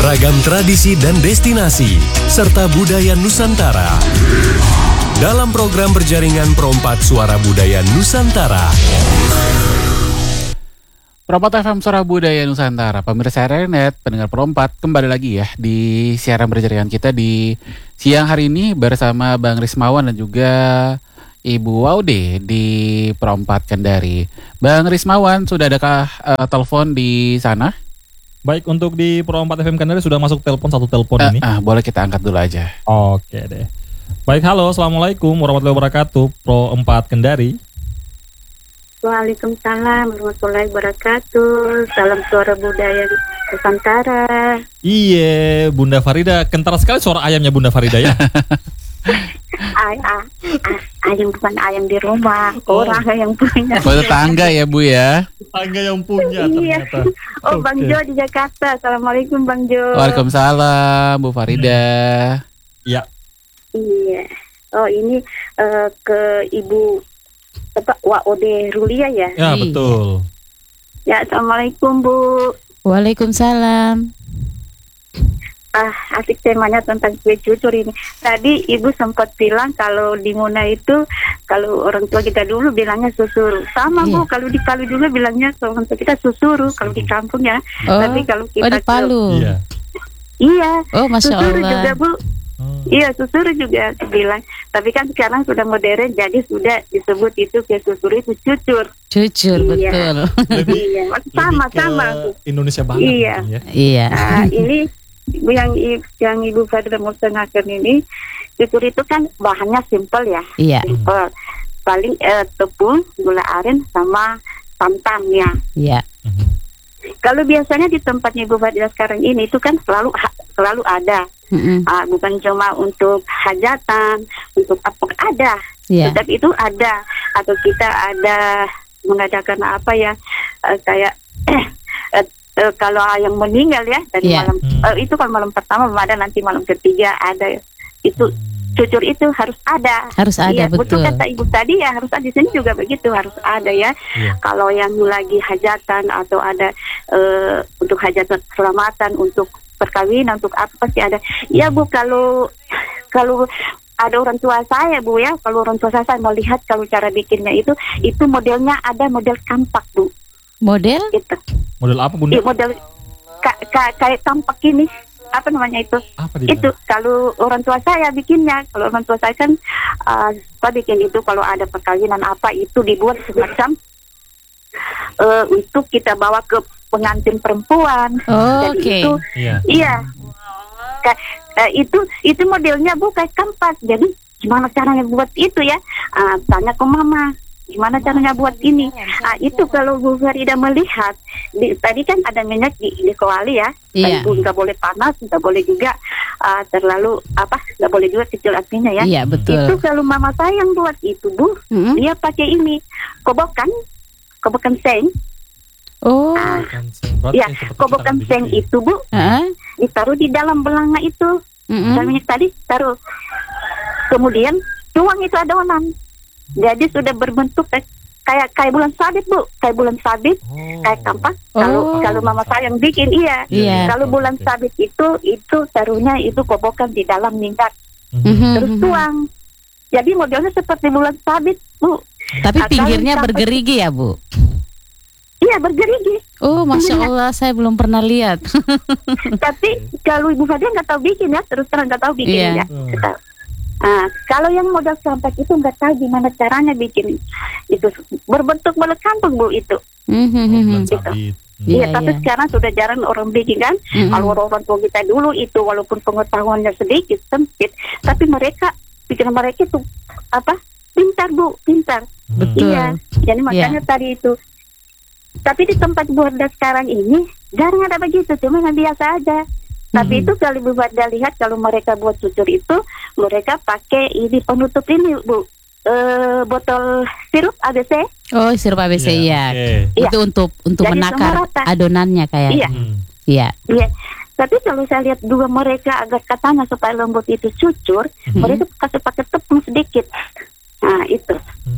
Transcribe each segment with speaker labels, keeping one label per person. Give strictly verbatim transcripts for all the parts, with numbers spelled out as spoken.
Speaker 1: Ragam tradisi dan destinasi, serta budaya Nusantara. Dalam program berjaringan Perompat Suara Budaya Nusantara.
Speaker 2: Perompat F M Suara Budaya Nusantara, pemirsa R N Net, pendengar Perompat, kembali lagi ya di siaran berjaringan kita di siang hari ini bersama Bang Rismawan dan juga Ibu Waude di Perompat Kendari. Bang Rismawan, sudah adakah uh, telepon di sana?
Speaker 3: Baik, untuk di Perompat F M Kendari sudah masuk telepon satu telepon
Speaker 2: uh,
Speaker 3: ini.
Speaker 2: Ah, boleh kita angkat dulu aja.
Speaker 3: Oke deh. Baik, halo, assalamualaikum warahmatullahi wabarakatuh. Perompat Kendari.
Speaker 4: Waalaikumsalam warahmatullahi wabarakatuh. Salam Suara Budaya Nusantara.
Speaker 3: Iya, Bunda Farida, kental sekali suara ayamnya Bunda Farida ya.
Speaker 4: Ay, ah, ah, ayam bukan ayam di rumah,
Speaker 3: Oh.
Speaker 4: orang yang punya.
Speaker 2: Oh, tetangga ya Bu ya.
Speaker 3: Tangga yang punya
Speaker 4: Iya.
Speaker 3: ternyata.
Speaker 4: Oh, Bang
Speaker 3: Oke.
Speaker 4: Jo di Jakarta. Assalamualaikum Bang Jo.
Speaker 2: Waalaikumsalam Bu Farida.
Speaker 3: Ya,
Speaker 4: Iya. Oh, ini eh, ke Ibu apa Waude Rulia ya?
Speaker 3: ya
Speaker 5: Iya.
Speaker 3: betul.
Speaker 4: Ya, Assalamualaikum Bu.
Speaker 5: Waalaikumsalam.
Speaker 4: Ah, asik temanya tentang kue cucur ini. Tadi Ibu sempat bilang kalau di Muna itu kalau orang tua kita dulu bilangnya susuru. Sama
Speaker 5: Iya.
Speaker 4: Bu, kalau di Palu juga bilangnya kalau orang tua kita susuru kalau di kampung ya.
Speaker 5: Oh,
Speaker 4: Tapi kalau
Speaker 5: oh
Speaker 4: kita
Speaker 5: di Palu.
Speaker 3: Iya.
Speaker 4: ke- Iya.
Speaker 5: Oh, Masya
Speaker 4: Susuru
Speaker 5: Allah.
Speaker 4: juga Bu.
Speaker 3: Oh.
Speaker 4: Iya, susuru juga bilang. Tapi kan sekarang sudah modern jadi sudah disebut itu kue susuru itu cucur.
Speaker 5: Cucur,
Speaker 4: Iya.
Speaker 5: betul.
Speaker 3: Lebih,
Speaker 4: Iya, sama
Speaker 3: lebih ke
Speaker 4: sama.
Speaker 3: Indonesia banget
Speaker 4: Iya.
Speaker 3: mungkin ya.
Speaker 5: Iya.
Speaker 4: Nah, ini Ibu yang yang Ibu Fadila mau tengahkan ini cucur itu kan bahannya simpel ya.
Speaker 5: Iya.
Speaker 4: Simpel. Paling eh, tepung, gula aren sama santan ya.
Speaker 5: Iya.
Speaker 3: Mhm.
Speaker 4: Kalau biasanya di tempatnya Ibu Fadila sekarang ini itu kan selalu ha- selalu ada.
Speaker 5: Mm-mm.
Speaker 4: Ah, bukan cuma untuk hajatan, untuk apa ada.
Speaker 5: Iya.
Speaker 4: Tetapi itu ada atau kita ada mengadakan apa ya eh, kayak eh, eh, kalau yang meninggal ya dari
Speaker 5: Iya.
Speaker 4: malam
Speaker 3: Hmm.
Speaker 4: eh, itu kan malam pertama belum ada, nanti malam ketiga ada itu. Cucur itu harus ada.
Speaker 5: Harus ada,
Speaker 4: Iya, betul
Speaker 5: betul.
Speaker 4: kata Ibu tadi ya, harus ada. Di sini juga begitu, harus ada ya.
Speaker 3: Iya.
Speaker 4: Kalau yang lagi hajatan atau ada eh, untuk hajatan keselamatan, untuk perkawinan, untuk apa pasti ada. Ya Bu, kalau kalau ada orang tua saya Bu ya, kalau orang tua saya, saya melihat kalau cara bikinnya itu, itu modelnya ada model kampak Bu.
Speaker 5: Model?
Speaker 4: Gitu.
Speaker 3: Model apa Bunda?
Speaker 4: Iya, model ka- ka- kayak kampak ini. Apa namanya itu?
Speaker 3: Apa dia?
Speaker 4: Itu kalau orang tua saya bikinnya, kalau orang tua saya kan uh, saya bikin itu kalau ada perkawinan apa itu dibuat semacam uh, untuk kita bawa ke pengantin perempuan.
Speaker 5: Oh,
Speaker 4: Jadi
Speaker 5: oke.
Speaker 4: itu
Speaker 3: Iya.
Speaker 4: iya. Ka- uh, itu itu modelnya Bu kayak kampas. Jadi gimana caranya buat itu ya? Uh, tanya ke mama. Gimana caranya buat ini? Ah, itu kalau Bu Farida melihat, di, tadi kan ada minyak di, di kuali ya,
Speaker 5: Iya.
Speaker 4: Bu nggak boleh panas, nggak boleh juga ah, terlalu apa, nggak boleh juga kecil apinya ya.
Speaker 5: Iya,
Speaker 4: Itu
Speaker 5: betul.
Speaker 4: kalau mama saya yang buat itu Bu,
Speaker 5: Mm-mm.
Speaker 4: dia pakai ini kobokan, kobokan seng,
Speaker 5: Oh,
Speaker 4: ah,
Speaker 3: Kan seng. Berarti
Speaker 4: ya
Speaker 3: seperti
Speaker 4: kobokan
Speaker 3: kita
Speaker 4: seng
Speaker 3: bikin.
Speaker 4: itu Bu,
Speaker 5: heeh.
Speaker 4: ditaruh di dalam belanga itu,
Speaker 5: Mm-mm.
Speaker 4: dan minyak tadi taruh, kemudian tuang itu adonan, jadi sudah berbentuk kayak kayak kayak bulan sabit Bu, kayak bulan sabit.
Speaker 3: Oh.
Speaker 4: Kayak kampak. Kalau
Speaker 5: Oh.
Speaker 4: kalau mama saya yang bikin iya.
Speaker 5: Iya.
Speaker 4: Kalau bulan
Speaker 3: Oke.
Speaker 4: sabit itu itu taruhnya itu kobokan di dalam minyak
Speaker 5: Mhm.
Speaker 4: terus tuang. Jadi modelnya seperti bulan sabit Bu.
Speaker 5: Tapi
Speaker 4: Nah,
Speaker 5: pinggirnya
Speaker 4: kalau sampai-
Speaker 5: bergerigi ya, Bu?
Speaker 4: Iya bergerigi.
Speaker 5: Oh, Masya Allah, saya belum pernah lihat.
Speaker 4: Tapi kalau Ibu Fadia nggak tahu bikin ya, terus terang nggak tahu bikin
Speaker 5: Iya.
Speaker 4: ya.
Speaker 3: Hmm.
Speaker 4: Nggak tahu. Nah, kalau yang model kampak itu nggak tahu gimana caranya bikin itu berbentuk bola kampung Bu itu.
Speaker 3: Oh,
Speaker 5: Mhm.
Speaker 3: bulan
Speaker 4: Gitu.
Speaker 3: sabit. Hmm.
Speaker 4: Iya,
Speaker 5: Iya,
Speaker 4: tapi
Speaker 5: iya.
Speaker 4: sekarang sudah jarang orang bikin kan.
Speaker 5: Mhm.
Speaker 4: Kalau orang tua kita dulu itu walaupun pengetahuannya sedikit sempit, tapi mereka pikiran mereka itu apa? Pintar Bu, pintar.
Speaker 3: Hmm.
Speaker 5: Betul.
Speaker 4: Iya. Jadi makanya tadi itu. Tapi di tempat Bu Wardah sekarang ini jarang ada begitu, cuma yang biasa aja. Tapi
Speaker 5: Mhm.
Speaker 4: itu kalau Bu Wardah lihat kalau mereka buat cucur itu, mereka pakai ini penutup ini Bu. Eh, botol sirup A B C.
Speaker 5: Oh, sirup A B C
Speaker 3: Iya,
Speaker 5: ya.
Speaker 3: oke.
Speaker 4: Iya.
Speaker 5: Itu untuk untuk
Speaker 4: Jadi
Speaker 5: menakar
Speaker 4: semua rata.
Speaker 5: adonannya kayak.
Speaker 4: Iya.
Speaker 3: Hmm.
Speaker 5: Iya.
Speaker 4: Iya. Tapi kalau saya lihat dua mereka agak katanya supaya lembut itu cucur,
Speaker 3: Mhm.
Speaker 4: mereka kasih pakai tepung sedikit. Nah itu.
Speaker 3: Hmm.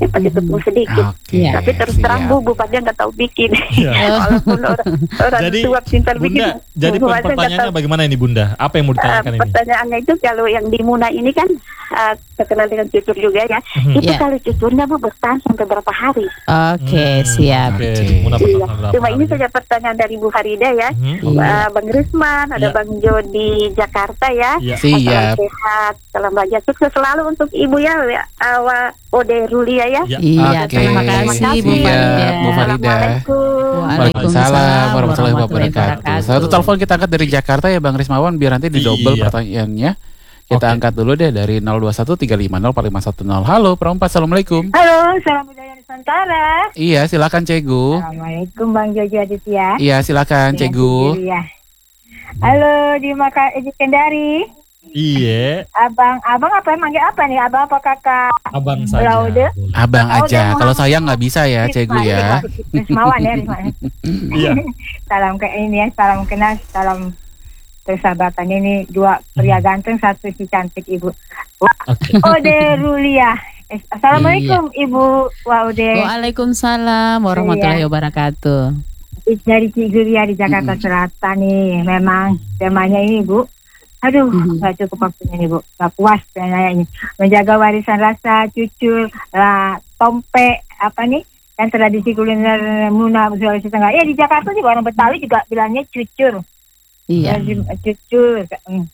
Speaker 4: pasti tepung sedikit.
Speaker 2: Oke.
Speaker 5: Iya.
Speaker 4: Tapi terus terang
Speaker 2: siap.
Speaker 4: Bu, Bu Fadlia nggak tahu bikin.
Speaker 3: Iya.
Speaker 4: Walaupun orang, orang
Speaker 3: Jadi
Speaker 4: tua pintar bikin.
Speaker 3: Bunda, jadi
Speaker 4: Bu Fadlia nggak
Speaker 3: pertanyaannya
Speaker 4: tahu.
Speaker 3: bagaimana ini Bunda? Apa yang mau
Speaker 4: Eh,
Speaker 3: ditanyakan ini?
Speaker 4: pertanyaannya itu kalau yang di Muna ini kan eh, terkenal dengan cucur juga ya.
Speaker 3: Mhm.
Speaker 4: Itu
Speaker 5: Iya.
Speaker 4: kalau cucurnya Bu bertahan sampai berapa hari?
Speaker 5: Oke,
Speaker 3: Hmm,
Speaker 5: siap.
Speaker 3: Oke,
Speaker 2: Oke.
Speaker 3: Muna
Speaker 4: Iya.
Speaker 3: pertanyaan berapa
Speaker 4: Cuma ini
Speaker 3: hari?
Speaker 4: saja pertanyaan dari Bu Farida ya.
Speaker 3: Mhm.
Speaker 5: Iya.
Speaker 4: Eh, Bang Risman, ada
Speaker 3: Iya.
Speaker 4: Bang Jo di Jakarta ya.
Speaker 3: Iya.
Speaker 4: Salam
Speaker 2: Siap.
Speaker 4: sehat, salam bahagia, sukses selalu untuk Ibu ya, ya Awa Ode Rulia ya.
Speaker 3: Iya.
Speaker 5: Iya,
Speaker 2: Oke,
Speaker 5: terima kasih Bu
Speaker 2: siap,
Speaker 5: Farida.
Speaker 2: Bu Farida.
Speaker 4: Assalamualaikum.
Speaker 2: Waalaikumsalam warahmatullahi wabarakatuh.
Speaker 5: wabarakatuh.
Speaker 2: Satu telepon kita angkat dari Jakarta ya Bang Rismawan biar nanti didouble
Speaker 3: Iya.
Speaker 2: pertanyaannya. Kita
Speaker 3: Oke.
Speaker 2: angkat dulu deh dari nol dua satu tiga lima nol empat lima satu nol. Halo, perempat. Assalamualaikum.
Speaker 4: Halo, salam budaya Nusantara.
Speaker 2: Iya, silakan Cegu.
Speaker 4: Assalamualaikum Bang Jojo Aditya.
Speaker 2: Iya, silakan Cegu.
Speaker 4: Ya. Halo di Maka di Kendari.
Speaker 3: Iya,
Speaker 4: Abang, abang apa manggil apa nih? Abang apa kakak?
Speaker 3: abang saja.
Speaker 4: Laude.
Speaker 3: boleh.
Speaker 2: Abang
Speaker 4: Oh,
Speaker 2: aja.
Speaker 4: dia
Speaker 2: Kalau
Speaker 4: mau-
Speaker 2: saya nggak bisa ya, Cegu ya.
Speaker 4: Rismawan ya, Rismawan.
Speaker 3: Iya.
Speaker 4: Salam ke ini ya, salam kenal, salam persahabatan ini dua pria ganteng, satu si cantik Ibu.
Speaker 3: Oke.
Speaker 4: Ode Rulia. Eh, Assalamualaikum Ibu Waude.
Speaker 5: Waalaikumsalam warahmatullahi wabarakatuh.
Speaker 4: Dari Ciguria di Jakarta Selatan nih. Memang temanya ini Bu. Aduh,
Speaker 5: Mhm.
Speaker 4: nggak cukup waktunya nih Bu. Nggak puas kayaknya ini. Menjaga warisan rasa, cucur, lah, tompe, apa nih? Kan tradisi kuliner Muna Sulawesi Tengah. Ya di Jakarta sih orang Betawi juga bilangnya cucur.
Speaker 5: Iya.
Speaker 4: Jadi, cucur.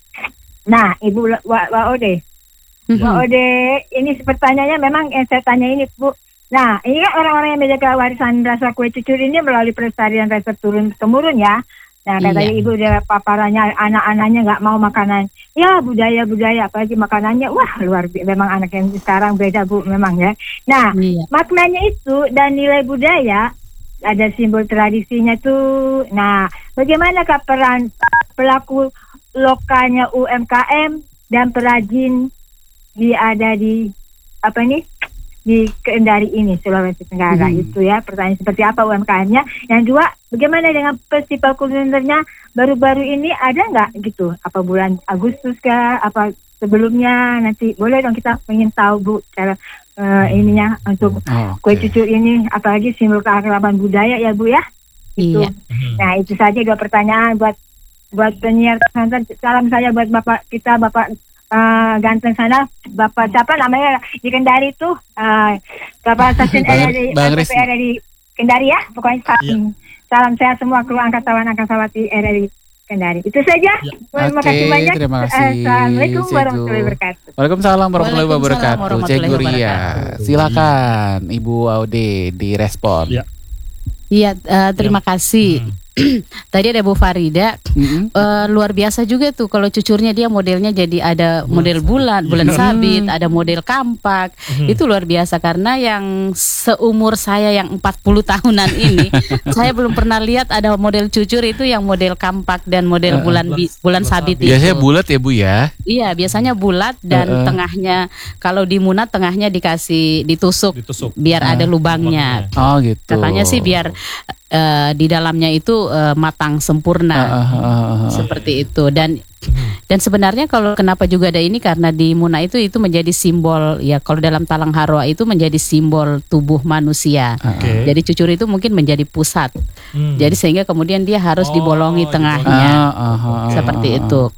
Speaker 4: Nah, Ibu Wa- Waude.
Speaker 5: Mhm.
Speaker 4: Mbak Ode, ini pertanyaannya memang yang saya tanya ini Bu. Nah, ini kan orang-orang yang menjaga warisan rasa kue cucur ini melalui pelestarian resep turun temurun ya. Nah, katanya
Speaker 5: Iya.
Speaker 4: Ibu dia paparannya anak-anaknya nggak mau makanan. Ya budaya-budaya apalagi makanannya wah luar biasa. Memang anak yang sekarang beda Bu memang ya. Nah,
Speaker 5: Iya.
Speaker 4: maknanya itu dan nilai budaya ada simbol tradisinya tuh. Nah, bagaimanakah peran pelaku lokalnya U M K M dan perajin di ada di apa nih di Kendari ini Sulawesi Tenggara
Speaker 5: Hmm.
Speaker 4: itu ya pertanyaan seperti apa U M K M-nya. Yang dua bagaimana dengan festival kulinernya baru-baru ini ada nggak gitu apa bulan Agustus kah apa sebelumnya nanti boleh dong kita ingin tahu Bu cara eh, ininya untuk kue
Speaker 2: Oke.
Speaker 4: cucur ini apalagi simbol keakraban budaya ya Bu ya itu.
Speaker 5: Iya.
Speaker 3: Mhm.
Speaker 4: Nah itu saja dua pertanyaan buat buat penyiar pesantren. Salam saya buat bapak kita bapak eh, ganteng sana bapak siapa namanya di Kendari tuh uh, bapak stasiun
Speaker 2: Bang-
Speaker 4: R R di
Speaker 2: Bang
Speaker 4: R
Speaker 2: Ris-
Speaker 4: P R di Kendari ya pokoknya salam,
Speaker 3: Iya.
Speaker 4: salam saya semua kru angkatawan angkatawati R R di Kendari itu saja.
Speaker 3: Ya.
Speaker 4: Terima
Speaker 2: Oke,
Speaker 4: kasih banyak.
Speaker 2: terima kasih,
Speaker 4: Assalamualaikum
Speaker 2: Cegu.
Speaker 4: warahmatullahi wabarakatuh.
Speaker 2: Waalaikumsalam warahmatullahi
Speaker 5: Waalaikumsalam
Speaker 2: wabarakatuh.
Speaker 5: warahmatullahi
Speaker 2: Cegu Ria.
Speaker 3: wabarakatuh.
Speaker 2: Silakan Ibu Aude direspon.
Speaker 3: Iya.
Speaker 5: Iya, eh, terima kasih.
Speaker 3: Mhm.
Speaker 5: Tadi ada Bu Farida,
Speaker 2: Mm-mm.
Speaker 5: eh, luar biasa juga tuh kalau cucurnya dia modelnya jadi ada model bulan, bulan sabit, ada model kampak.
Speaker 3: Mhm.
Speaker 5: Itu luar biasa karena yang seumur saya yang empat puluh tahunan ini, saya belum pernah lihat ada model cucur itu yang model kampak dan model
Speaker 2: Eh,
Speaker 5: bulan bi- bulan
Speaker 3: bulan
Speaker 5: sabit
Speaker 3: sabit.
Speaker 2: Biasanya
Speaker 5: itu.
Speaker 2: bulat ya Bu ya.
Speaker 5: Iya, biasanya bulat dan
Speaker 2: Eh, eh.
Speaker 5: tengahnya kalau di Muna tengahnya dikasih ditusuk
Speaker 3: Ditusuk.
Speaker 5: biar
Speaker 2: Ah.
Speaker 5: ada lubangnya.
Speaker 2: Oh gitu.
Speaker 5: Katanya sih biar eh, di dalamnya itu eh, matang sempurna.
Speaker 2: Ah, ah, ah, ah, ah.
Speaker 5: Seperti itu dan dan sebenarnya kalau kenapa juga ada ini karena di Muna itu itu menjadi simbol ya kalau dalam Talang Harwa itu menjadi simbol tubuh manusia.
Speaker 3: Oke.
Speaker 5: Jadi cucur itu mungkin menjadi pusat.
Speaker 3: Hmm.
Speaker 5: Jadi sehingga kemudian dia harus
Speaker 3: Oh,
Speaker 5: dibolongi
Speaker 3: dibolongi.
Speaker 5: tengahnya.
Speaker 2: Ah, ah, ah,
Speaker 3: Oke.
Speaker 5: Seperti
Speaker 2: ah,
Speaker 5: itu.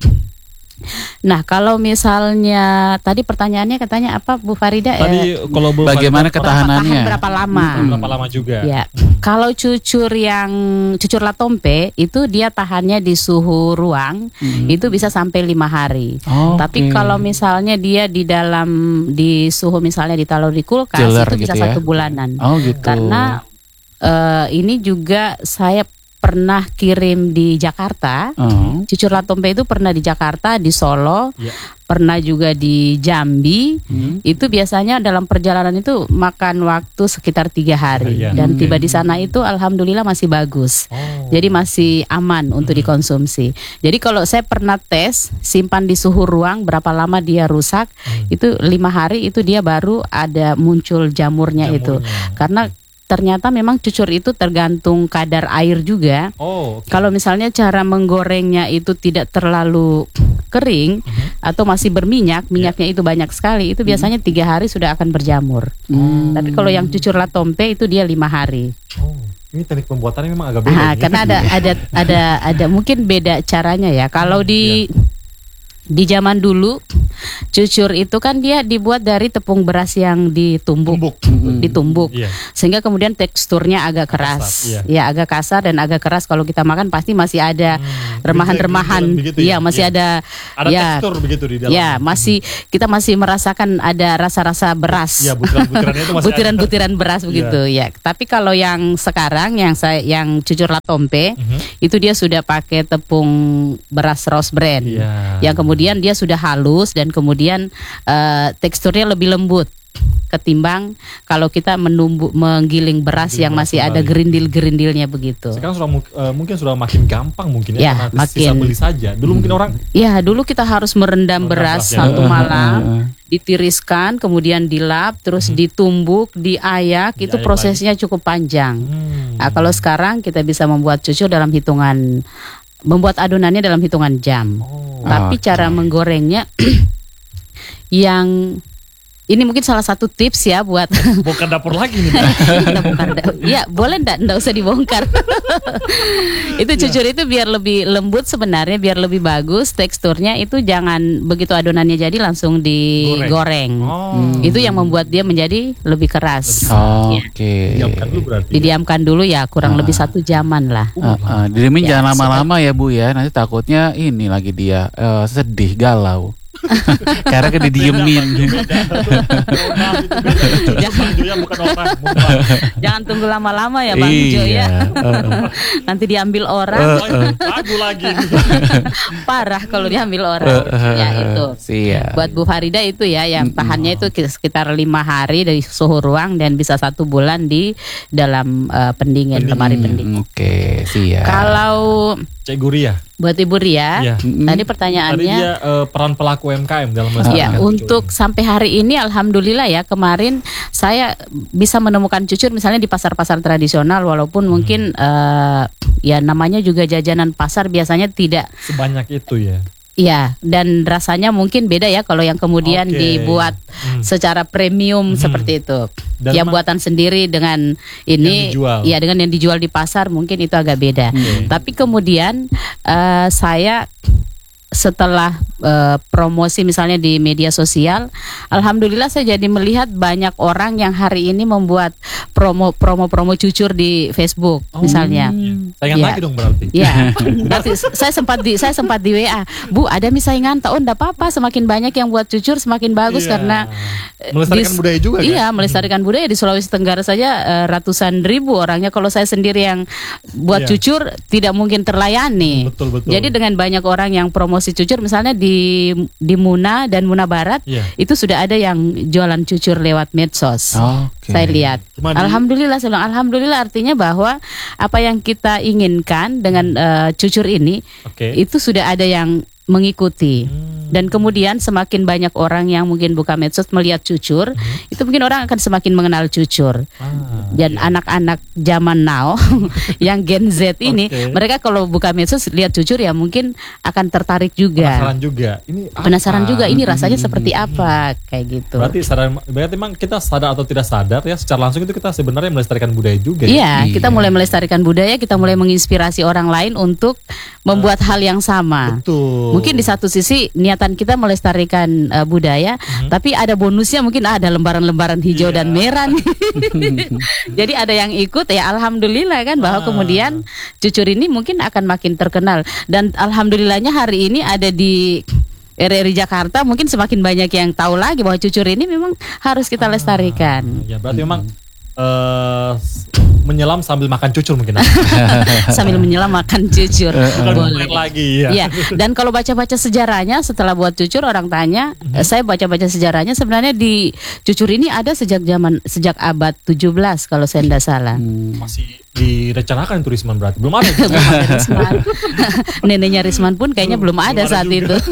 Speaker 5: Nah, kalau misalnya tadi pertanyaannya katanya apa Bu Farida?
Speaker 3: Tadi
Speaker 5: Eh,
Speaker 3: kalau Bu
Speaker 2: Bagaimana
Speaker 3: Farida,
Speaker 5: berapa
Speaker 2: ketahanannya?
Speaker 5: tahan berapa lama?
Speaker 3: Hmm, berapa lama juga?
Speaker 5: Ya, kalau cucur yang cucur latompe itu dia tahannya di suhu ruang
Speaker 2: Hmm.
Speaker 5: itu bisa sampai lima hari.
Speaker 2: Oh,
Speaker 5: Tapi
Speaker 2: oke.
Speaker 5: kalau misalnya dia di dalam di suhu misalnya ditaruh di kulkas
Speaker 2: Chiller
Speaker 5: itu bisa
Speaker 2: gitu ya?
Speaker 5: satu bulanan.
Speaker 2: Oh gitu.
Speaker 5: Karena eh, ini juga saya pernah kirim di Jakarta.
Speaker 2: Oh.
Speaker 5: Cucur latompe itu pernah di Jakarta, di Solo,
Speaker 3: Ya.
Speaker 5: pernah juga di Jambi.
Speaker 2: Hmm.
Speaker 5: Itu biasanya dalam perjalanan itu makan waktu sekitar tiga hari
Speaker 3: Iya.
Speaker 5: dan
Speaker 2: Oke.
Speaker 5: tiba di sana itu alhamdulillah masih bagus.
Speaker 3: Oh.
Speaker 5: Jadi masih aman untuk
Speaker 3: Hmm.
Speaker 5: dikonsumsi. Jadi kalau saya pernah tes simpan di suhu ruang berapa lama dia rusak,
Speaker 3: Hmm.
Speaker 5: itu lima hari itu dia baru ada muncul jamurnya, itu.
Speaker 3: Jamurnya.
Speaker 5: Karena ternyata memang cucur itu tergantung kadar air juga.
Speaker 3: Oh, oke.
Speaker 5: Kalau misalnya cara menggorengnya itu tidak terlalu kering
Speaker 3: Mhm.
Speaker 5: atau masih berminyak, minyaknya itu banyak sekali, itu biasanya tiga hari sudah akan berjamur.
Speaker 2: Hmm.
Speaker 5: Tapi kalau yang cucur latompe itu dia lima hari.
Speaker 3: Oh, ini teknik pembuatannya memang agak beda.
Speaker 5: Ah,
Speaker 3: nih.
Speaker 5: karena ada ada ada ada mungkin beda caranya ya. Kalau di di zaman dulu cucur itu kan dia dibuat dari tepung beras yang ditumbuk,
Speaker 3: Tumbuk.
Speaker 5: ditumbuk,
Speaker 3: Iya.
Speaker 5: sehingga kemudian teksturnya agak keras,
Speaker 3: Kasar,
Speaker 5: ya agak kasar dan agak keras. Kalau kita makan pasti masih ada
Speaker 3: Hmm,
Speaker 5: remahan-remahan,
Speaker 3: gerindelan begitu
Speaker 5: iya masih
Speaker 3: Iya.
Speaker 5: ada,
Speaker 3: Ada
Speaker 5: ya,
Speaker 3: tekstur begitu di dalam.
Speaker 5: ya masih kita masih merasakan ada rasa-rasa beras.
Speaker 3: Iya, butiran-butirannya itu masih
Speaker 5: Butiran-butiran beras begitu ya. Tapi kalau yang sekarang yang saya yang cucur latompe
Speaker 3: Mhm.
Speaker 5: itu dia sudah pakai tepung beras Rose Brand.
Speaker 3: Iya.
Speaker 5: Yang kemudian dia sudah halus dan kemudian eh, teksturnya lebih lembut ketimbang kalau kita menumbuh menggiling beras
Speaker 3: Menggiling
Speaker 5: yang
Speaker 3: beras
Speaker 5: masih ada
Speaker 3: kembali.
Speaker 5: gerindil-gerindilnya begitu.
Speaker 3: Sekarang sudah mu- eh, mungkin sudah makin gampang mungkin
Speaker 5: Ya,
Speaker 3: ya, karena sisa
Speaker 5: makin-
Speaker 3: beli saja. Dulu mungkin orang
Speaker 5: Ya, dulu kita harus merendam
Speaker 3: Merendam
Speaker 5: beras
Speaker 3: beras, ya.
Speaker 5: satu
Speaker 2: Heeh,
Speaker 5: malam,
Speaker 2: heeh.
Speaker 5: ditiriskan, kemudian dilap, terus ditumbuk, diayak, itu
Speaker 3: Diayak
Speaker 5: prosesnya cukup panjang.
Speaker 3: hmm.
Speaker 5: Nah, kalau sekarang kita bisa membuat cucur dalam hitungan, membuat adonannya dalam hitungan jam.
Speaker 3: Oh.
Speaker 5: Tapi
Speaker 2: Oke.
Speaker 5: cara menggorengnya yang ini mungkin salah satu tips ya buat
Speaker 3: bukan dapur lagi nih.
Speaker 5: Kita bongkar. Ya boleh ndak ndak usah dibongkar. Itu cucur itu biar lebih lembut sebenarnya, biar lebih bagus teksturnya, itu jangan begitu adonannya jadi langsung digoreng.
Speaker 3: Oh.
Speaker 5: Itu yang membuat dia menjadi lebih keras.
Speaker 2: Oke.
Speaker 3: Diamkan dulu berarti.
Speaker 5: Didiamkan dulu ya kurang
Speaker 2: Ah.
Speaker 5: lebih satu jaman lah.
Speaker 2: Uh, uh, didiemin
Speaker 5: Ya,
Speaker 2: jangan lama-lama ya Bu ya. Nanti takutnya ini lagi dia eh, sedih, galau. Karena kan didiemin.
Speaker 5: Jangan-
Speaker 3: bukan orang. Mumpah.
Speaker 5: Jangan tunggu lama-lama ya Bang Jo
Speaker 2: Iya.
Speaker 5: ya.
Speaker 2: Uh,
Speaker 5: Nanti diambil orang,
Speaker 3: Lagu lagi.
Speaker 5: parah kalau diambil orang. Ya itu.
Speaker 2: Siap.
Speaker 5: Buat Bu Farida itu ya, yang tahannya itu sekitar lima hari dari suhu ruang dan bisa satu bulan di dalam eh, pendingin, lemari pendingin.
Speaker 2: Hmm, Oke, siap.
Speaker 5: Kalau
Speaker 3: Cek Guria.
Speaker 5: buat Ibu Ria,
Speaker 3: Iya.
Speaker 5: tadi
Speaker 3: Tadi
Speaker 5: pertanyaannya,
Speaker 3: dia eh, peran pelaku U M K M dalam
Speaker 5: ya
Speaker 3: melestarikan
Speaker 5: untuk
Speaker 3: cucur
Speaker 5: sampai hari ini, alhamdulillah ya, kemarin saya bisa menemukan cucur misalnya di pasar-pasar tradisional, walaupun mungkin eh, ya namanya juga jajanan pasar biasanya tidak.
Speaker 3: ini. Sebanyak itu ya.
Speaker 5: Iya, dan rasanya mungkin beda ya kalau yang kemudian
Speaker 3: Oke.
Speaker 5: dibuat
Speaker 3: Hmm.
Speaker 5: secara premium
Speaker 3: Hmm.
Speaker 5: seperti itu.
Speaker 3: Dan
Speaker 5: yang
Speaker 3: memang-
Speaker 5: buatan sendiri dengan ini,
Speaker 3: Yang dijual.
Speaker 5: ya dengan yang dijual di pasar mungkin itu agak beda.
Speaker 3: Oke.
Speaker 5: Tapi kemudian eh, saya setelah eh, promosi misalnya di media sosial, alhamdulillah saya jadi melihat banyak orang yang hari ini membuat promo promo promo cucur di Facebook
Speaker 3: Oh.
Speaker 5: misalnya.
Speaker 3: Saingan
Speaker 5: Iya.
Speaker 3: lagi dong berarti.
Speaker 5: Ya, berarti saya sempat di saya sempat di W A, Bu, ada nih saingan, tak? Oh, enggak apa-apa, semakin banyak yang buat cucur semakin bagus
Speaker 3: Iya.
Speaker 5: karena
Speaker 3: melestarikan
Speaker 5: di-
Speaker 3: budaya juga kan.
Speaker 5: Iya, melestarikan budaya di Sulawesi Tenggara saja eh, ratusan ribu orangnya. Kalau saya sendiri yang buat
Speaker 3: Iya.
Speaker 5: cucur tidak mungkin terlayani.
Speaker 3: Betul betul.
Speaker 5: Jadi dengan banyak orang yang promosi cucur, misalnya di di Muna dan Muna Barat,
Speaker 3: Iya.
Speaker 5: itu sudah ada yang jualan cucur lewat medsos.
Speaker 2: Oke.
Speaker 5: Saya lihat.
Speaker 3: Cuma di-
Speaker 5: Alhamdulillah, saya bilang alhamdulillah, artinya bahwa apa yang kita inginkan dengan eh, cucur ini
Speaker 3: Oke.
Speaker 5: itu sudah ada yang mengikuti.
Speaker 3: Hmm.
Speaker 5: Dan kemudian semakin banyak orang yang mungkin buka medsos melihat cucur, itu mungkin orang akan semakin mengenal cucur.
Speaker 3: Ah,
Speaker 5: Dan
Speaker 3: iya.
Speaker 5: anak-anak zaman now yang Gen Z ini,
Speaker 3: Oke.
Speaker 5: mereka kalau buka medsos lihat cucur ya mungkin akan tertarik juga.
Speaker 3: penasaran juga. Ini apa?
Speaker 5: Penasaran juga ini rasanya seperti apa, kayak gitu.
Speaker 3: Berarti sadar, berarti memang kita sadar atau tidak sadar ya, secara langsung itu kita sebenarnya melestarikan budaya juga. ya.
Speaker 5: Iya,
Speaker 2: Iya.
Speaker 5: kita mulai melestarikan budaya, kita mulai menginspirasi orang lain untuk membuat hal yang sama.
Speaker 3: Betul.
Speaker 5: Mungkin di satu sisi niatan kita melestarikan uh, budaya, tapi ada bonusnya, mungkin ada lembaran-lembaran hijau
Speaker 3: Iya.
Speaker 5: dan merah nih. Jadi ada yang ikut ya, alhamdulillah kan, bahwa
Speaker 3: Ah.
Speaker 5: kemudian cucur ini mungkin akan makin terkenal. Dan alhamdulillahnya hari ini ada di R R I Jakarta, mungkin semakin banyak yang tahu lagi bahwa cucur ini memang harus kita lestarikan.
Speaker 3: Ya berarti memang eh, menyelam sambil makan cucur mungkin.
Speaker 5: Sambil menyelam makan cucur.
Speaker 3: Bukan
Speaker 5: Boleh.
Speaker 3: main lagi ya.
Speaker 5: Iya, dan kalau baca-baca sejarahnya setelah buat cucur, orang tanya, eh, saya baca-baca sejarahnya sebenarnya di cucur ini ada sejak zaman sejak abad tujuh belas kalau saya tidak salah.
Speaker 3: Masih direncanakan itu Risman berarti. Belum ada.
Speaker 5: Belum ada Risman. Neneknya Risman pun kayaknya belum ada
Speaker 3: belum ada
Speaker 5: saat
Speaker 3: juga.
Speaker 5: itu.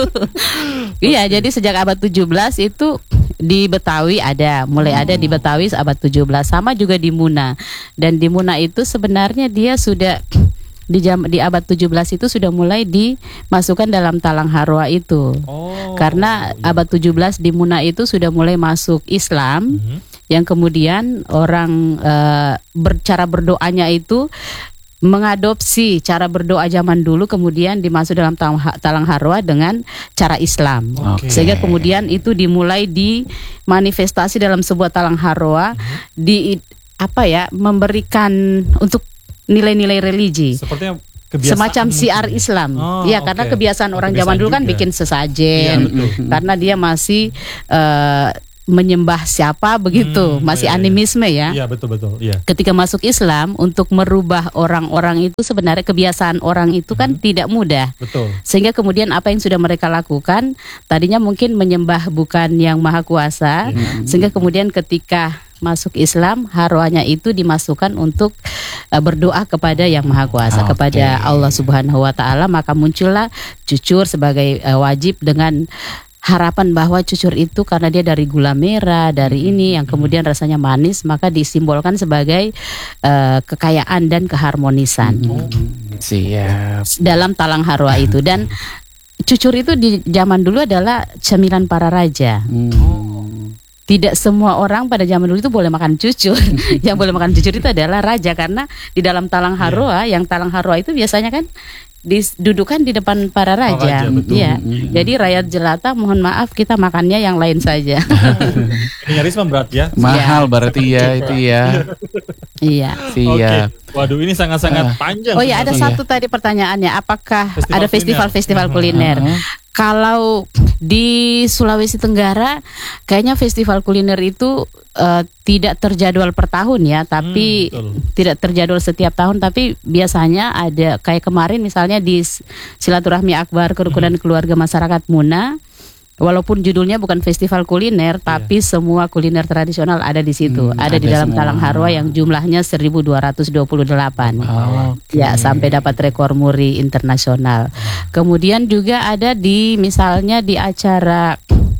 Speaker 5: Iya, jadi sejak abad tujuh belas itu di Betawi ada, mulai ada di Betawi abad tujuh belas, sama juga di Muna. Dan di Muna itu sebenarnya dia sudah di jam di abad tujuh belas itu sudah mulai dimasukkan dalam talang harwa itu.
Speaker 3: Oh.
Speaker 5: Karena
Speaker 3: iya.
Speaker 5: abad tujuh belas di Muna itu sudah mulai masuk Islam,
Speaker 3: Mhm.
Speaker 5: yang kemudian orang eh, bercara berdoanya itu mengadopsi cara berdoa zaman dulu, kemudian dimasuk dalam talang, talang harwa dengan cara Islam.
Speaker 3: Oke.
Speaker 5: Sehingga kemudian itu dimulai dimanifestasi dalam sebuah talang harwa, di apa ya, memberikan untuk nilai-nilai religi.
Speaker 3: Sepertinya kebiasaan
Speaker 5: Semacam siar
Speaker 3: mungkin.
Speaker 5: Islam.
Speaker 3: Oh,
Speaker 5: Ya, karena
Speaker 3: oke.
Speaker 5: kebiasaan
Speaker 3: Oh,
Speaker 5: orang
Speaker 3: kebiasaan
Speaker 5: zaman dulu kan
Speaker 3: juga.
Speaker 5: bikin
Speaker 3: Iya,
Speaker 5: sesajen.
Speaker 3: betul.
Speaker 5: Karena dia masih eh, menyembah siapa begitu,
Speaker 3: Hmm,
Speaker 5: masih
Speaker 3: iya, iya.
Speaker 5: animisme ya.
Speaker 3: Iya, betul betul. Iya.
Speaker 5: Ketika masuk Islam, untuk merubah orang-orang itu, sebenarnya kebiasaan orang itu kan tidak mudah.
Speaker 3: Betul.
Speaker 5: Sehingga kemudian apa yang sudah mereka lakukan, tadinya mungkin menyembah bukan yang maha kuasa,
Speaker 3: Iya.
Speaker 5: sehingga kemudian ketika masuk Islam, harwanya itu dimasukkan untuk uh, berdoa kepada yang maha kuasa,
Speaker 2: Oke.
Speaker 5: kepada Allah Subhanahu wa taala. Maka muncullah cucur sebagai uh, wajib, dengan harapan bahwa cucur itu karena dia dari gula merah, dari ini yang kemudian rasanya manis, maka disimbolkan sebagai uh, kekayaan dan keharmonisan
Speaker 2: Siap.
Speaker 5: dalam talang harwa itu. Dan cucur itu di zaman dulu adalah cemilan para raja.
Speaker 2: Hmm.
Speaker 5: Tidak semua orang pada zaman dulu itu boleh makan cucur. Yang boleh makan cucur itu adalah raja, karena di dalam talang harwa, yang talang harwa itu biasanya kan didudukan di depan para raja.
Speaker 3: raja, betul.
Speaker 5: Iya. Jadi rakyat jelata, mohon maaf, kita makannya yang lain saja.
Speaker 3: Ini nyaris memberat ya.
Speaker 2: Mahal berarti ya itu ya.
Speaker 5: Iya.
Speaker 2: Siap.
Speaker 3: Oke. Waduh, ini sangat-sangat panjang.
Speaker 5: Oh ya, ada
Speaker 2: Iya.
Speaker 5: satu tadi pertanyaannya, apakah
Speaker 3: Festival
Speaker 5: ada
Speaker 3: kuliner.
Speaker 5: festival-festival kuliner?
Speaker 2: Heeh.
Speaker 5: Kalau di Sulawesi Tenggara, kayaknya festival kuliner itu eh, tidak terjadwal per tahun ya, tapi
Speaker 3: Hmm, betul.
Speaker 5: tidak terjadwal setiap tahun, tapi biasanya ada, kayak kemarin misalnya di Silaturahmi Akbar Kerukunan Keluarga Masyarakat Muna. Walaupun judulnya bukan festival kuliner, tapi semua kuliner tradisional ada di situ.
Speaker 2: Hmm,
Speaker 5: ada di
Speaker 2: ada
Speaker 5: dalam
Speaker 2: semua.
Speaker 5: talang harwa yang jumlahnya seribu dua ratus dua puluh delapan.
Speaker 2: Oh, oke.
Speaker 5: Ya, sampai dapat rekor muri internasional. Kemudian juga ada di, misalnya di acara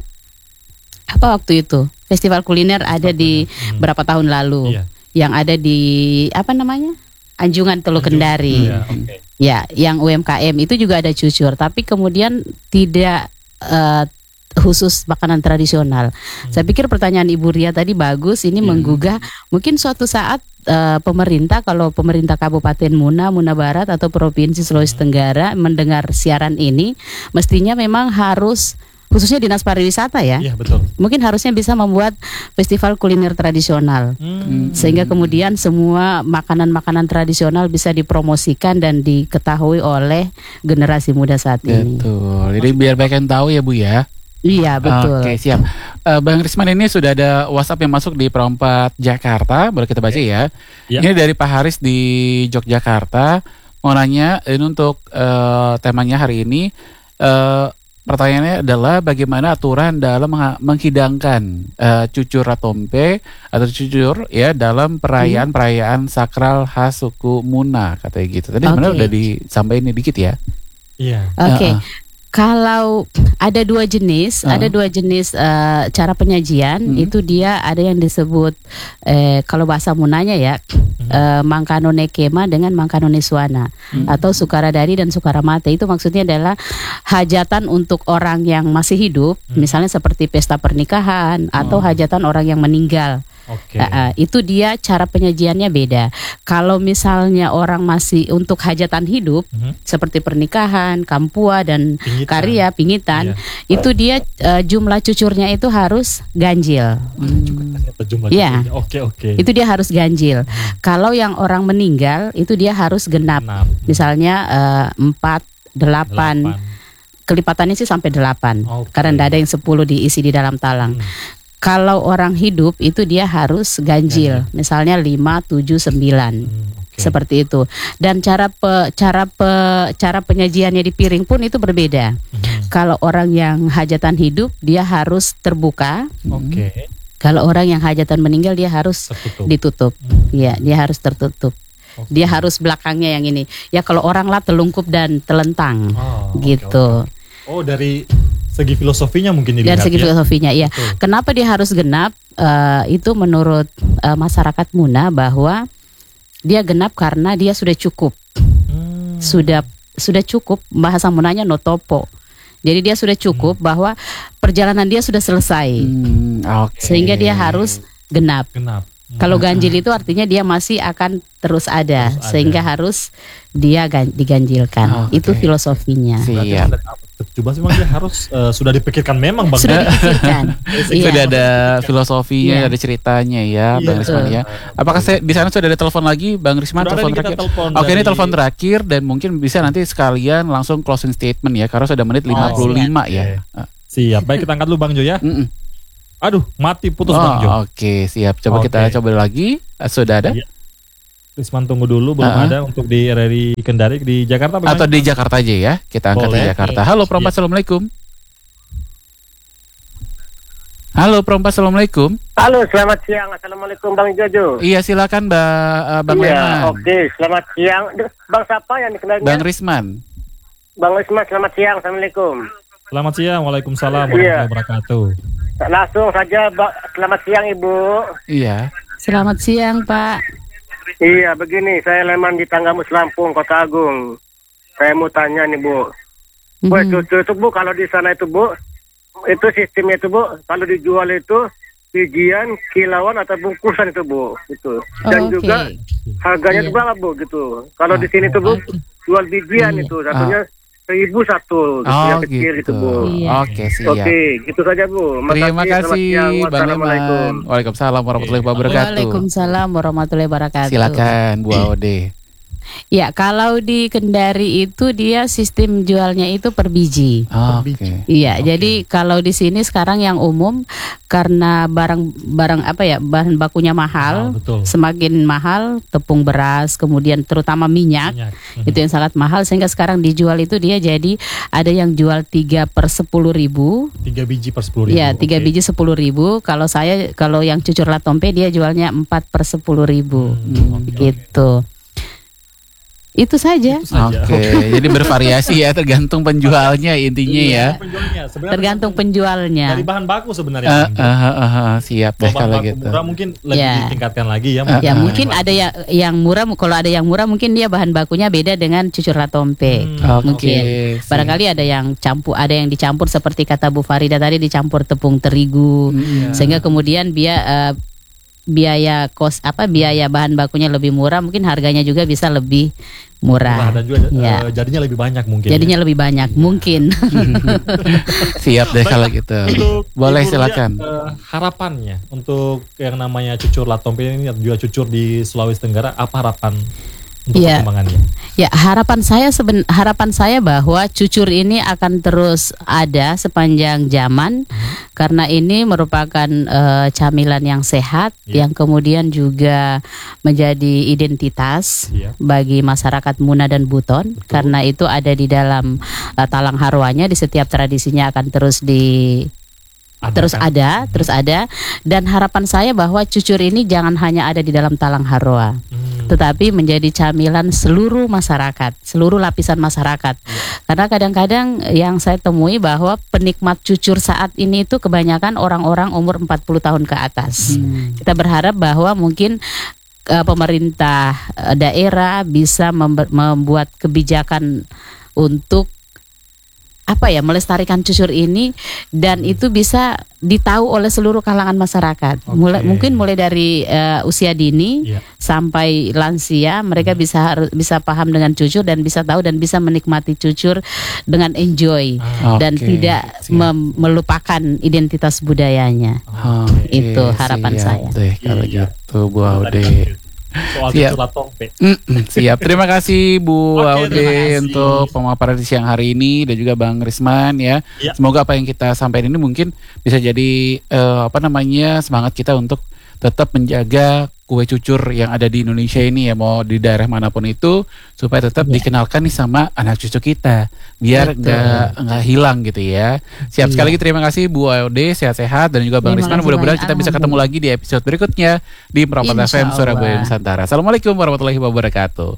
Speaker 5: apa waktu itu? Festival kuliner ada di
Speaker 3: Hmm.
Speaker 5: berapa tahun lalu.
Speaker 3: Iya.
Speaker 5: Yang ada di apa namanya? Anjungan Teluk Kendari.
Speaker 3: Iya, oke.
Speaker 5: Ya, yang U M K M itu juga ada cucur, tapi kemudian tidak eh, khusus makanan tradisional. Saya pikir pertanyaan Ibu Ria tadi bagus, ini menggugah mungkin suatu saat eh, pemerintah, kalau pemerintah Kabupaten Muna, Muna Barat atau Provinsi Sulawesi Tenggara mendengar siaran ini, mestinya memang harus, khususnya Dinas Pariwisata ya,
Speaker 3: Iya, betul.
Speaker 5: mungkin harusnya bisa membuat festival kuliner tradisional.
Speaker 3: Hmm.
Speaker 5: Sehingga kemudian semua makanan-makanan tradisional bisa dipromosikan dan diketahui oleh generasi muda saat ini.
Speaker 2: Betul. Jadi biar banyak yang tahu ya Bu ya.
Speaker 5: Iya, betul.
Speaker 2: Oke, siap. Eh, Bang Risman, ini sudah ada WhatsApp yang masuk di Perompat Jakarta, boleh kita baca ya.
Speaker 3: Ya.
Speaker 2: Ini dari Pak Haris di Yogyakarta. Mau nanya, ini untuk eh, temanya hari ini. Eh, pertanyaannya adalah bagaimana aturan dalam mengha- menghidangkan eh, cucur ratompe atau cucur ya dalam perayaan-perayaan sakral khas suku Muna, katanya gitu. Tadi sebenarnya
Speaker 5: Oke.
Speaker 2: udah disampaikan dikit ya.
Speaker 3: Iya.
Speaker 5: Oke.
Speaker 2: Uh-uh.
Speaker 5: Kalau ada dua jenis,
Speaker 2: Uh.
Speaker 5: ada dua jenis eh, cara penyajian.
Speaker 2: Hmm.
Speaker 5: Itu dia ada yang disebut eh, kalau bahasa Munanya ya, eh, Mangkanone Kema dengan Mangkanone Suana,
Speaker 2: Hmm.
Speaker 5: atau Sukaradari dan Sukaramate. Itu maksudnya adalah hajatan untuk orang yang masih hidup, misalnya seperti pesta pernikahan atau hajatan orang yang meninggal.
Speaker 3: Oke.
Speaker 5: Uh, uh, itu dia cara penyajiannya beda. Kalau misalnya orang masih untuk hajatan hidup
Speaker 3: Mhm.
Speaker 5: seperti pernikahan, kampua dan
Speaker 3: Pingitan.
Speaker 5: karya pingitan,
Speaker 3: Iya.
Speaker 5: itu dia uh, jumlah cucurnya itu harus ganjil.
Speaker 3: Ternyata jumlah
Speaker 5: Iya.
Speaker 3: cucunya. Oke, oke.
Speaker 5: Itu dia harus ganjil. Kalau yang orang meninggal itu dia harus genap.
Speaker 3: Enam.
Speaker 5: Misalnya uh, empat, delapan,
Speaker 3: Delapan.
Speaker 5: kelipatannya sih sampai delapan.
Speaker 3: Oke.
Speaker 5: Karena tidak ada yang sepuluh diisi di dalam talang.
Speaker 3: Hmm.
Speaker 5: Kalau orang hidup itu dia harus ganjil, misalnya lima, tujuh, sembilan.
Speaker 3: Hmm, oke.
Speaker 5: Seperti itu. Dan cara pe, cara pe, cara penyajiannya di piring pun itu berbeda.
Speaker 3: Mhm.
Speaker 5: Kalau orang yang hajatan hidup dia harus terbuka.
Speaker 3: Oke.
Speaker 5: Kalau orang yang hajatan meninggal dia harus
Speaker 3: Tertutup.
Speaker 5: ditutup. Ya, dia harus tertutup.
Speaker 3: Oke.
Speaker 5: Dia harus belakangnya yang ini. Ya kalau orang lah telungkup dan telentang.
Speaker 3: Oh, oke,
Speaker 5: Gitu.
Speaker 3: oke. Oh, dari segi filosofinya mungkin
Speaker 5: Dari
Speaker 3: dilihat
Speaker 5: segi
Speaker 3: ya.
Speaker 5: filosofinya, iya.
Speaker 3: Betul.
Speaker 5: Kenapa dia harus genap? Eh, itu menurut eh, masyarakat Muna bahwa dia genap karena dia sudah cukup.
Speaker 3: Hmm,
Speaker 5: sudah sudah cukup, bahasa Mundanya no topo. Jadi dia sudah cukup
Speaker 3: Hmm.
Speaker 5: bahwa perjalanan dia sudah selesai.
Speaker 2: Hmm, oke.
Speaker 5: Sehingga dia harus genap.
Speaker 3: Genap.
Speaker 5: Kalau ganjil itu artinya dia masih akan terus ada,
Speaker 3: Terus ada.
Speaker 5: sehingga harus dia gan- diganjilkan.
Speaker 2: Oke.
Speaker 5: Itu filosofinya.
Speaker 3: Berarti
Speaker 2: Siap.
Speaker 3: sejak awal tujuh belas memang dia harus eh, sudah dipikirkan memang Bang.
Speaker 5: Sudah dipikirkan. Iya.
Speaker 2: Sudah ada filosofinya,
Speaker 5: Iya.
Speaker 2: ada ceritanya ya,
Speaker 3: Iya,
Speaker 2: Bang Risman
Speaker 5: betul.
Speaker 2: ya. Apakah saya, di sana sudah ada telepon lagi, Bang Risman?
Speaker 3: Sudah ada
Speaker 2: Telepon
Speaker 3: nih kita
Speaker 2: terakhir.
Speaker 3: telepon
Speaker 2: Oke, ini
Speaker 3: dari-
Speaker 2: telepon terakhir dan mungkin bisa nanti sekalian langsung closing statement ya, karena sudah menit lima puluh lima
Speaker 3: oke.
Speaker 2: ya.
Speaker 3: Siap. Baik, kita angkat dulu Bang Jo ya.
Speaker 2: Mm-mm.
Speaker 3: Aduh, mati putus
Speaker 2: Oh,
Speaker 3: Bang Jo.
Speaker 2: oke, siap. Coba
Speaker 3: Oke.
Speaker 2: kita coba lagi. Ah, Sudah ada?
Speaker 3: Iya. Risman tunggu dulu, belum
Speaker 2: Uh-uh.
Speaker 3: ada untuk di R R I Kendari di Jakarta bagaimana?
Speaker 2: Atau di Jakarta aja ya? Kita angkat di
Speaker 3: Boleh.
Speaker 2: Jakarta. Halo Perompak, Assalamualaikum. Halo Perompak, Assalamualaikum.
Speaker 6: Halo, selamat siang. Assalamualaikum Bang Jojo.
Speaker 2: Iya silakan Mbak uh, Bang
Speaker 6: Iya,
Speaker 2: Leman.
Speaker 6: oke. Selamat siang. Duh, Bang siapa yang dikenalnya?
Speaker 2: Bang Risman.
Speaker 6: Bang Isma, selamat siang. Assalamualaikum.
Speaker 3: Selamat siang, waalaikumsalam
Speaker 6: Iya.
Speaker 3: warahmatullahi wabarakatuh.
Speaker 6: Langsung saja, Ba- selamat siang Ibu.
Speaker 2: Iya.
Speaker 5: Selamat siang, Pak.
Speaker 6: Iya, begini. Saya Leman di Tanggamus Lampung, Kota Agung. Saya mau tanya nih Bu. Bu,
Speaker 5: Mhm.
Speaker 6: itu, itu Bu, kalau di sana itu Bu, itu sistemnya itu Bu, kalau dijual itu bijian, kilauan atau bungkusan itu Bu, itu. Dan
Speaker 5: Oke.
Speaker 6: juga harganya
Speaker 5: Iya.
Speaker 6: itu berapa Bu gitu. Kalau di sini tuh Bu,
Speaker 5: Oke.
Speaker 6: jual bijian
Speaker 5: Iya.
Speaker 6: itu, satunya seribu satu, gitu,
Speaker 2: Oh
Speaker 6: yang kecil
Speaker 2: gitu.
Speaker 6: itu Bu.
Speaker 5: Iya.
Speaker 2: Oke siap.
Speaker 6: Oke, gitu saja Bu.
Speaker 2: Terima
Speaker 6: Makasih, selamat
Speaker 2: kasih
Speaker 6: siang.
Speaker 2: Bang
Speaker 6: Wassalamualaikum.
Speaker 2: Leman. Waalaikumsalam warahmatullahi wabarakatuh.
Speaker 5: Waalaikumsalam warahmatullahi wabarakatuh.
Speaker 2: Silakan Bu Aude.
Speaker 5: Ya, kalau di Kendari itu dia sistem jualnya itu per biji.
Speaker 2: Oke.
Speaker 5: Iya, jadi kalau di sini sekarang yang umum karena barang-barang apa ya, bahan bakunya mahal,
Speaker 3: Ah, betul.
Speaker 5: semakin mahal tepung beras, kemudian terutama minyak,
Speaker 3: Minyak.
Speaker 5: itu yang sangat mahal sehingga sekarang dijual itu dia jadi ada yang jual tiga per sepuluh ribu.
Speaker 3: Tiga biji per sepuluh ribu.
Speaker 5: Ya, tiga
Speaker 3: Oke.
Speaker 5: biji sepuluh ribu. Kalau saya, kalau yang cucur latompe dia jualnya empat per sepuluh ribu.
Speaker 3: Hmm, oke, oke.
Speaker 5: Gitu. Itu saja.
Speaker 3: Itu saja.
Speaker 2: Oke, jadi bervariasi ya, tergantung penjualnya intinya ya.
Speaker 3: Penjualnya sebenarnya
Speaker 5: Tergantung penjualnya.
Speaker 3: dari bahan baku sebenarnya.
Speaker 2: Eh,
Speaker 3: Bang Jo.
Speaker 2: eh, eh, eh, siap deh
Speaker 3: Kalau bahan
Speaker 2: kalau
Speaker 3: baku
Speaker 2: gitu.
Speaker 3: murah mungkin lebih
Speaker 5: Ya.
Speaker 3: ditingkatkan lagi ya.
Speaker 2: Eh,
Speaker 5: Ya
Speaker 2: eh.
Speaker 5: mungkin ada yang yang murah. Kalau ada yang murah mungkin dia bahan bakunya beda dengan cucur latompe.
Speaker 3: Hmm,
Speaker 2: Oke.
Speaker 5: Mungkin.
Speaker 2: siap.
Speaker 5: Barangkali ada yang campur, ada yang dicampur seperti kata Bu Farida tadi, dicampur tepung terigu,
Speaker 2: Iya.
Speaker 5: sehingga kemudian dia eh, biaya kos apa biaya bahan bakunya lebih murah, mungkin harganya juga bisa lebih
Speaker 3: Murah
Speaker 5: murah.
Speaker 3: dan juga
Speaker 5: Ya.
Speaker 3: eh, jadinya lebih banyak mungkin.
Speaker 5: Jadinya lebih banyak mungkin.
Speaker 2: Siap deh kalau gitu.
Speaker 3: Untuk
Speaker 2: Boleh
Speaker 3: Ibu Rulia,
Speaker 2: silakan.
Speaker 3: eh, harapannya untuk yang namanya cucur latompe ini atau juga cucur di Sulawesi Tenggara, apa harapan untuk
Speaker 5: Iya.
Speaker 3: perkembangannya?
Speaker 5: Ya, harapan saya seben, harapan saya bahwa cucur ini akan terus ada sepanjang zaman, karena ini merupakan eh, camilan yang sehat,
Speaker 3: Iya.
Speaker 5: yang kemudian juga menjadi identitas
Speaker 3: Iya.
Speaker 5: bagi masyarakat Muna dan Buton. Karena itu ada di dalam eh, talang harwanya, di setiap tradisinya akan terus di
Speaker 3: Ada
Speaker 5: terus
Speaker 3: kan?
Speaker 5: ada, terus ada. Dan harapan saya bahwa cucur ini jangan hanya ada di dalam talang harwa,
Speaker 3: Hmm.
Speaker 5: tetapi menjadi camilan seluruh masyarakat, seluruh lapisan masyarakat. Karena kadang-kadang yang saya temui bahwa penikmat cucur saat ini itu kebanyakan orang-orang umur empat puluh tahun ke atas. Kita berharap bahwa mungkin eh, pemerintah eh, daerah bisa member- membuat kebijakan untuk apa ya, melestarikan cucur ini, dan itu bisa ditahu oleh seluruh kalangan masyarakat. Mulai
Speaker 3: Oke.
Speaker 5: mungkin mulai dari eh, usia dini
Speaker 3: Iya.
Speaker 5: sampai lansia, mereka bisa harus bisa paham dengan cucur dan bisa tahu dan bisa menikmati cucur dengan enjoy
Speaker 3: Ah,
Speaker 5: dan
Speaker 2: Oke,
Speaker 5: tidak
Speaker 2: siap.
Speaker 5: mem- melupakan identitas budayanya.
Speaker 2: Oke,
Speaker 5: Itu harapan
Speaker 2: siap
Speaker 5: saya.
Speaker 2: Deh kalau
Speaker 3: Iya.
Speaker 2: gitu Bu
Speaker 3: Tadi
Speaker 2: Aude.
Speaker 3: soal
Speaker 2: Siap.
Speaker 3: cucur latompe.
Speaker 2: Mm-mm, siap. Terima kasih Bu
Speaker 3: Oke,
Speaker 2: Aude
Speaker 3: terima kasih.
Speaker 2: untuk pemaparan di siang hari ini dan juga Bang Risman ya.
Speaker 3: Ya.
Speaker 2: Semoga apa yang kita sampaikan ini mungkin bisa jadi eh, apa namanya semangat kita untuk tetap menjaga kue cucur yang ada di Indonesia ini ya, mau di daerah manapun itu, supaya tetap
Speaker 5: Ya.
Speaker 2: dikenalkan nih sama anak cucu kita biar
Speaker 5: Betul.
Speaker 2: nggak nggak hilang gitu ya. Siap
Speaker 5: Iya.
Speaker 2: sekali lagi, terima kasih Bu Aude, sehat-sehat, dan juga Bang
Speaker 5: Terima
Speaker 2: Risman,
Speaker 5: kasih
Speaker 2: mudah-mudahan
Speaker 5: banyak.
Speaker 2: kita bisa ketemu lagi di episode berikutnya di Meropat
Speaker 5: Insya
Speaker 2: F M Surabaya
Speaker 5: Allah.
Speaker 2: Nusantara. Assalamualaikum warahmatullahi wabarakatuh.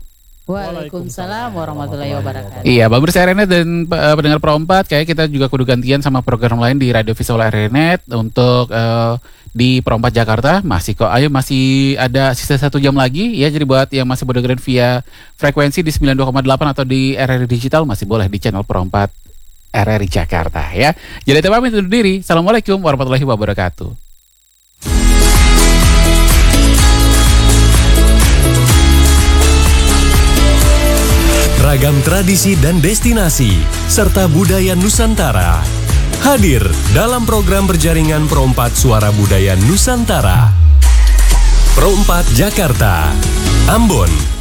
Speaker 5: Waalaikumsalam warahmatullahi wabarakatuh.
Speaker 2: Iya, Bang Bersih R N E T dan uh, pendengar Pro empat, kayak kita juga kudu gantian sama program lain di Radio Visual R N E T untuk uh, di Pro empat Jakarta. Masih kok, ayo masih ada sisa satu jam lagi ya. Jadi buat yang masih berdengerin via frekuensi di sembilan puluh dua koma delapan atau di R R I Digital masih boleh di channel Pro empat R R I Jakarta ya. Jadi kita pamit undur diri. Assalamualaikum warahmatullahi wabarakatuh.
Speaker 1: Ragam tradisi dan destinasi serta budaya Nusantara hadir dalam program berjaringan Pro empat Suara Budaya Nusantara. Pro empat Jakarta, Ambon,